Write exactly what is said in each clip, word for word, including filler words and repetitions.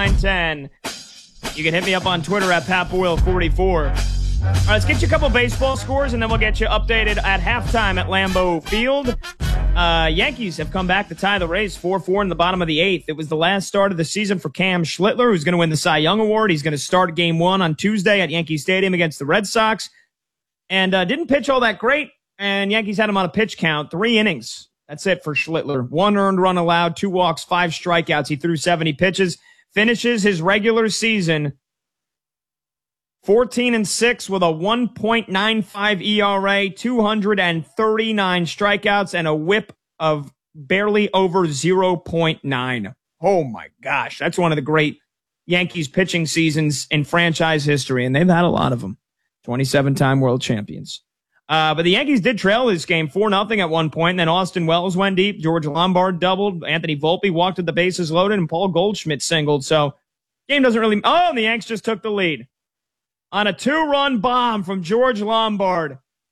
nine ten. You can hit me up on Twitter at Pat Boyle forty-four. All right, let's get you a couple baseball scores, and then we'll get you updated at halftime at Lambeau Field. Uh, Yankees have come back to tie the Rays four four in the bottom of the eighth. It was the last start of the season for Cam Schlittler, who's going to win the Cy Young Award. He's going to start game one on Tuesday at Yankee Stadium against the Red Sox. And uh, didn't pitch all that great, and Yankees had him on a pitch count. Three innings. That's it for Schlittler. One earned run allowed, two walks, five strikeouts. He threw seventy pitches. Finishes his regular season fourteen and six with a one point nine five E R A, two hundred thirty-nine strikeouts, and a whip of barely over zero point nine. Oh, my gosh. That's one of the great Yankees pitching seasons in franchise history, and they've had a lot of them. twenty-seven-time world champions. Uh, but the Yankees did trail this game four nothing at one point, and then Austin Wells went deep. George Lombard doubled. Anthony Volpe walked with the bases loaded, and Paul Goldschmidt singled. So game doesn't really... Oh, and the Yanks just took the lead on a two-run bomb from George Lombard.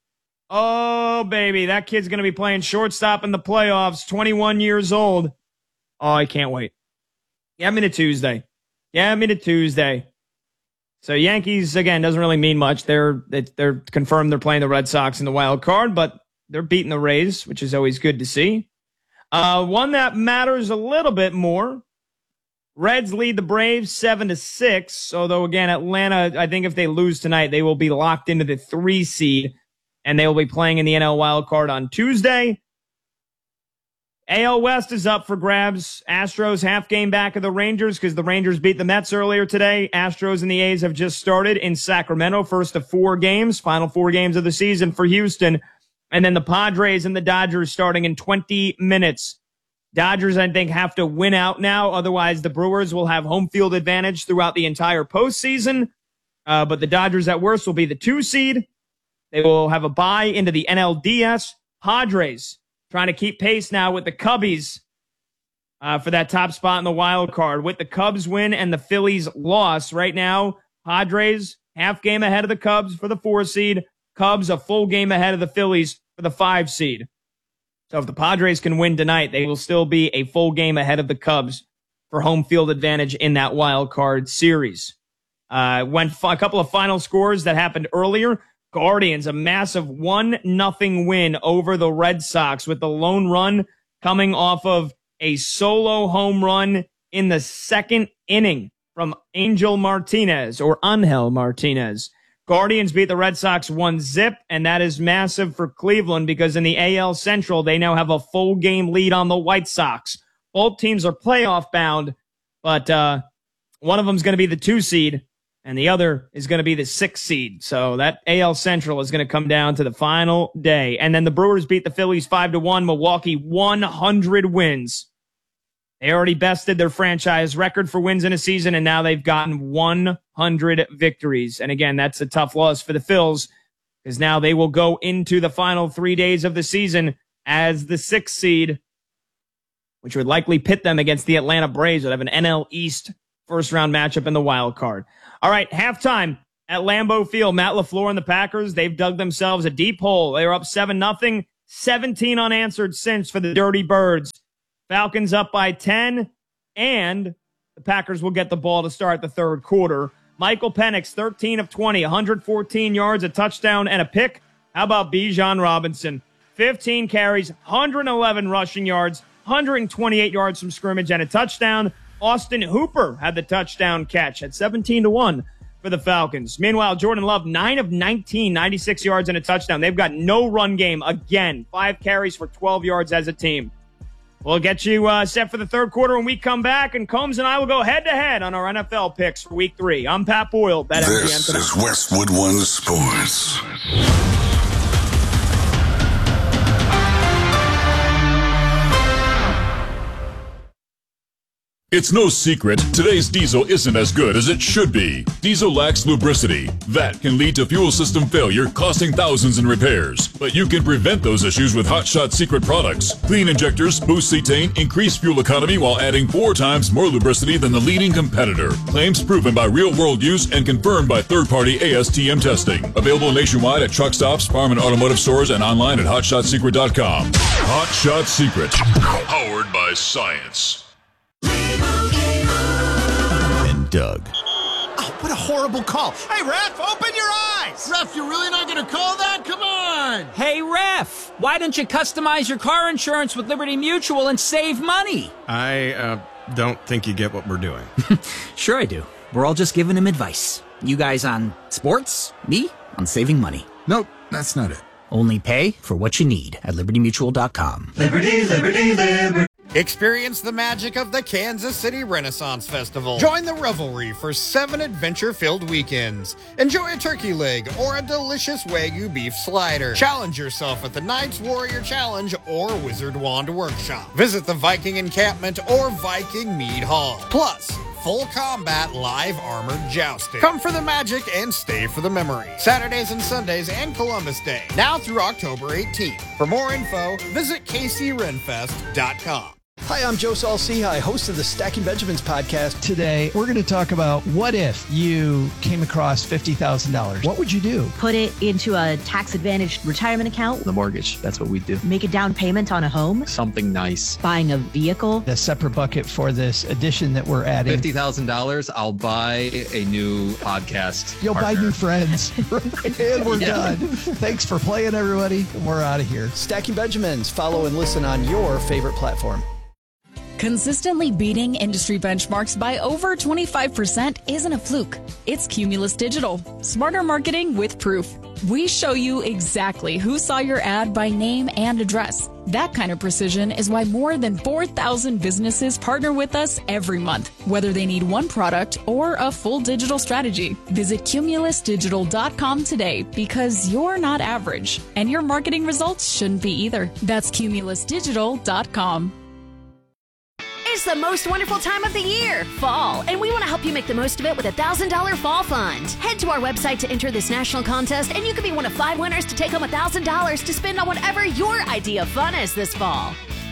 Oh, baby, that kid's going to be playing shortstop in the playoffs, twenty-one years old. Oh, I can't wait. Get me to Tuesday. Get me to Tuesday. So Yankees, again, doesn't really mean much. They're they're confirmed they're playing the Red Sox in the wild card, but they're beating the Rays, which is always good to see. Uh, one that matters a little bit more. Reds lead the Braves seven to six, although, again, Atlanta, I think if they lose tonight, they will be locked into the three seed, and they will be playing in the N L wild card on Tuesday. A L West is up for grabs. Astros half game back of the Rangers because the Rangers beat the Mets earlier today. Astros and the A's have just started in Sacramento, first of four games, final four games of the season for Houston. And then the Padres and the Dodgers starting in twenty minutes. Dodgers, I think, have to win out now. Otherwise, the Brewers will have home field advantage throughout the entire postseason. Uh, but the Dodgers at worst will be the two seed. They will have a bye into the N L D S. Padres trying to keep pace now with the Cubbies uh, for that top spot in the wild card. With the Cubs win and the Phillies loss right now, Padres half game ahead of the Cubs for the four seed. Cubs a full game ahead of the Phillies for the five seed. So if the Padres can win tonight, they will still be a full game ahead of the Cubs for home field advantage in that wild card series. Uh, went f- a couple of final scores that happened earlier. Guardians, a massive one nothing win over the Red Sox with the lone run coming off of a solo home run in the second inning from Angel Martinez or Angel Martinez. Guardians beat the Red Sox one zip, and that is massive for Cleveland because in the A L Central, they now have a full game lead on the White Sox. Both teams are playoff bound, but uh, one of them is going to be the two seed, and the other is going to be the six seed. So that A L Central is going to come down to the final day. And then the Brewers beat the Phillies five to one. Milwaukee one hundred wins. They already bested their franchise record for wins in a season, and now they've gotten one hundred victories. And again, that's a tough loss for the Phils because now they will go into the final three days of the season as the sixth seed, which would likely pit them against the Atlanta Braves that have an N L East first round matchup in the wild card. All right, halftime at Lambeau Field. Matt LaFleur and the Packers, they've dug themselves a deep hole. They were up seven nothing, seventeen unanswered since for the Dirty Birds. Falcons up by ten, and the Packers will get the ball to start the third quarter. Michael Penix, thirteen of twenty, one hundred fourteen yards, a touchdown, and a pick. How about Bijan Robinson? fifteen carries, one hundred eleven rushing yards, one hundred twenty-eight yards from scrimmage, and a touchdown. Austin Hooper had the touchdown catch at seventeen to one for the Falcons. Meanwhile, Jordan Love, nine of nineteen, ninety-six yards and a touchdown. They've got no run game again. Five carries for twelve yards as a team. We'll get you uh, set for the third quarter when we come back, and Combs and I will go head-to-head on our N F L picks for week three. I'm Pat Boyle. This is Westwood One Sports. It's no secret, today's diesel isn't as good as it should be. Diesel lacks lubricity. That can lead to fuel system failure, costing thousands in repairs. But you can prevent those issues with Hot Shot Secret products. Clean injectors boost cetane, increase fuel economy while adding four times more lubricity than the leading competitor. Claims proven by real-world use and confirmed by third-party A S T M testing. Available nationwide at truck stops, farm and automotive stores, and online at hot shot secret dot com. Hot Shot Secret. Powered by science. Doug. Oh, what a horrible call. Hey, ref, open your eyes! Ref, you're really not going to call that? Come on! Hey, ref, why don't you customize your car insurance with Liberty Mutual and save money? I, uh, don't think you get what we're doing. Sure I do. We're all just giving him advice. You guys on sports, me on saving money. Nope, that's not it. Only pay for what you need at liberty mutual dot com. Liberty, liberty, liberty. Experience the magic of the Kansas City Renaissance Festival. Join the revelry for seven adventure-filled weekends. Enjoy a turkey leg or a delicious Wagyu beef slider. Challenge yourself at the Knights Warrior Challenge or Wizard Wand Workshop. Visit the Viking Encampment or Viking Mead Hall. Plus, full combat live armored jousting. Come for the magic and stay for the memory. Saturdays and Sundays and Columbus Day. Now through October eighteenth. For more info, visit k c renfest dot com. Hi, I'm Joe Saul-Sehy, host of the Stacking Benjamins podcast. Today, we're going to talk about what if you came across fifty thousand dollars? What would you do? Put it into a tax-advantaged retirement account. The mortgage, that's what we do. Make a down payment on a home. Something nice. Buying a vehicle. A separate bucket for this addition that we're adding. fifty thousand dollars, I'll buy a new podcast You'll partner. buy new friends. And we're yeah. done. Thanks for playing, everybody. We're out of here. Stacking Benjamins. Follow and listen on your favorite platform. Consistently beating industry benchmarks by over twenty-five percent isn't a fluke. It's Cumulus Digital. Smarter marketing with proof. We show you exactly who saw your ad by name and address. That kind of precision is why more than four thousand businesses partner with us every month, whether they need one product or a full digital strategy. Visit cumulus digital dot com today because you're not average, and your marketing results shouldn't be either. That's cumulus digital dot com. It's the most wonderful time of the year, fall, and we want to help you make the most of it with a one thousand dollars Fall Fund. Head to our website to enter this national contest, and you could be one of five winners to take home one thousand dollars to spend on whatever your idea of fun is this fall.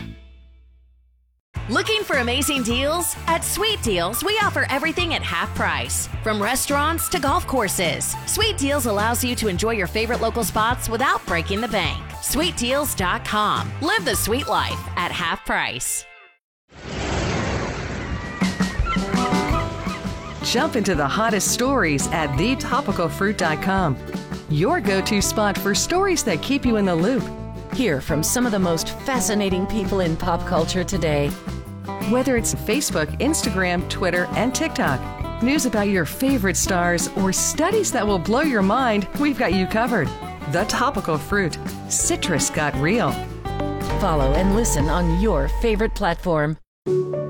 Looking for amazing deals? At Sweet Deals, we offer everything at half price. From restaurants to golf courses, Sweet Deals allows you to enjoy your favorite local spots without breaking the bank. sweet deals dot com. Live the sweet life at half price. Jump into the hottest stories at the topical fruit dot com. Your go-to spot for stories that keep you in the loop. Hear from some of the most fascinating people in pop culture today. Whether it's Facebook, Instagram, Twitter, and TikTok, news about your favorite stars, or studies that will blow your mind, we've got you covered. The Topical Fruit. Citrus got real. Follow and listen on your favorite platform.